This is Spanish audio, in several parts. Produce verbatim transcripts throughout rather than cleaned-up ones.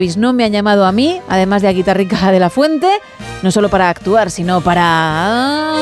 No me han llamado a mí, además de a Guitarrica de la Fuente, no solo para actuar, sino para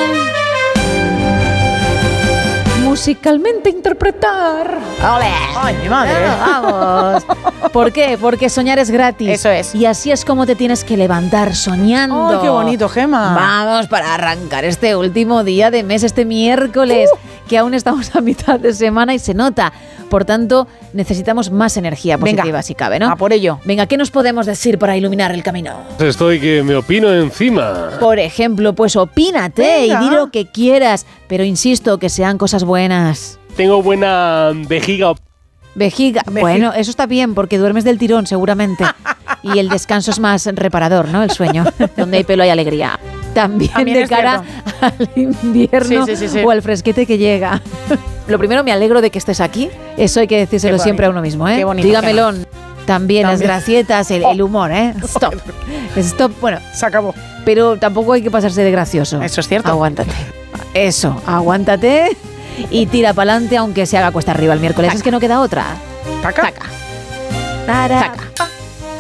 musicalmente interpretar. ¡Ole! ¡Ay, mi madre! ¡Vamos! ¿Por qué? Porque soñar es gratis. Eso es. Y así es como te tienes que levantar, soñando. ¡Ay, qué bonito, Gema! Vamos, para arrancar este último día de mes, este miércoles, uh. que aún estamos a mitad de semana y se nota. Por tanto, necesitamos más energía positiva, Venga, si cabe, ¿no? A por ello. Venga, ¿qué nos podemos decir para iluminar el camino? Estoy que me opino encima. Por ejemplo, pues opínate Venga. y di lo que quieras, pero insisto, que sean cosas buenas. Tengo buena vejiga. Vejiga. Vejiga. Bueno, eso está bien, porque duermes del tirón, seguramente. Y el descanso es más reparador, ¿no? El sueño. Donde hay pelo hay alegría. También, También de cara cierto. al invierno sí, sí, sí, sí. o al fresquete que llega. Lo primero, me alegro de que estés aquí. Eso hay que decírselo siempre a uno mismo, ¿eh? Qué bonito, Dígamelo. También, También las gracietas, el, oh. el humor, ¿eh? Stop. Stop, bueno. Se acabó. Pero tampoco hay que pasarse de gracioso. Eso es cierto. Aguántate. Eso, aguántate y tira para adelante, aunque se haga cuesta arriba el miércoles. Taca. Es que no queda otra. Taca. Taca. Tara. Taca.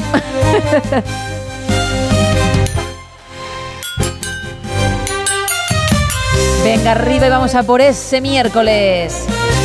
Venga, arriba y vamos a por ese miércoles.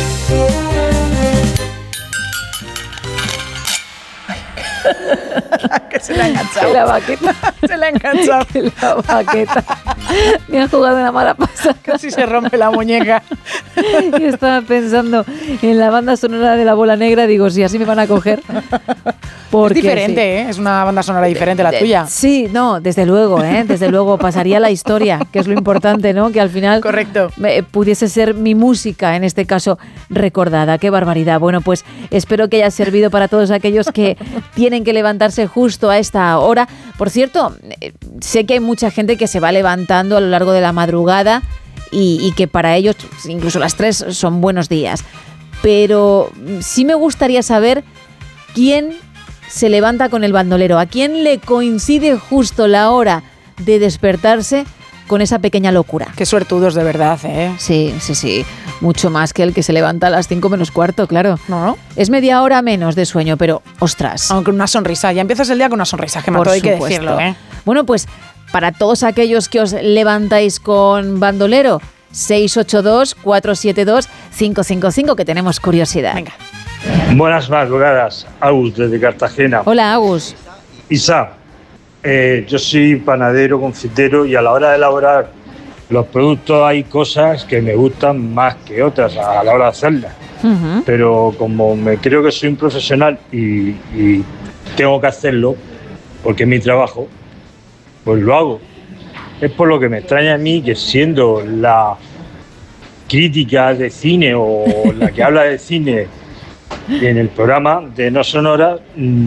Que se le ha enganchado. La baqueta. Se le ha enganchado. La baqueta. Me han jugado una mala pasada. Casi se rompe la muñeca. Yo estaba pensando en la banda sonora de La Bola Negra. Digo, si así me van a coger. Porque, es diferente, sí. ¿eh? Es una banda sonora diferente la de, tuya. Sí, no, desde luego, ¿eh? Desde luego pasaría la historia, que es lo importante, ¿no? Que al final Correcto. Eh, pudiese ser mi música, en este caso, recordada. ¡Qué barbaridad! Bueno, pues espero que haya servido para todos aquellos que tienen que levantarse justo a esta hora. Por cierto, eh, sé que hay mucha gente que se va levantando a lo largo de la madrugada y, y que para ellos, incluso las tres, son buenos días. Pero sí me gustaría saber quién se levanta con el bandolero. ¿A quién le coincide justo la hora de despertarse con esa pequeña locura? Qué suertudos de verdad, ¿eh? Sí, sí, sí. Mucho más que el que se levanta a las cinco menos cuarto, claro. No, no. Es media hora menos de sueño, pero ostras. Aunque una sonrisa. Ya empiezas el día con una sonrisa, Gemma, todo hay que decirlo, ¿eh? Bueno, pues para todos aquellos que os levantáis con bandolero, seis ocho dos, cuatro siete dos, cinco cinco cinco, que tenemos curiosidad. Venga. Buenas madrugadas, Agus, desde Cartagena. Hola, Agus. Isa, eh, yo soy panadero, confitero y a la hora de elaborar los productos hay cosas que me gustan más que otras a la hora de hacerlas. Uh-huh. Pero como me creo que soy un profesional y, y tengo que hacerlo, porque es mi trabajo, pues lo hago. Es por lo que me extraña a mí que siendo la crítica de cine o la que habla de cine en el programa de No Sonora,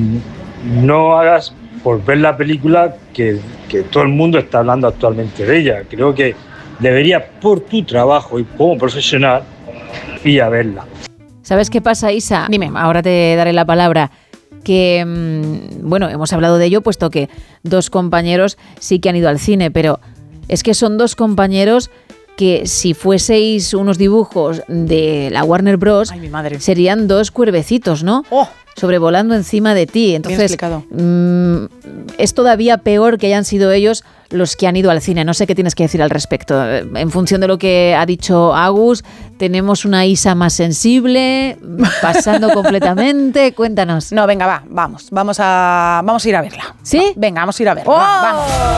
no hagas por ver la película que, que todo el mundo está hablando actualmente de ella. Creo que deberías, por tu trabajo y como profesional, ir a verla. ¿Sabes qué pasa, Isa? Dime. Ahora te daré la palabra. Que, bueno, hemos hablado de ello, puesto que dos compañeros sí que han ido al cine, pero es que son dos compañeros que si fueseis unos dibujos de la Warner Bros. Ay, mi madre. Serían dos cuervecitos, ¿no? ¡Oh! Sobrevolando encima de ti. Entonces, mmm, es todavía peor que hayan sido ellos los que han ido al cine. No sé qué tienes que decir al respecto. En función de lo que ha dicho Agus, tenemos una Isa más sensible, pasando completamente. Cuéntanos. No, venga, va, vamos. Vamos a, vamos a ir a verla. ¿Sí? Venga, vamos a ir a verla. ¡Oh! Va, vamos.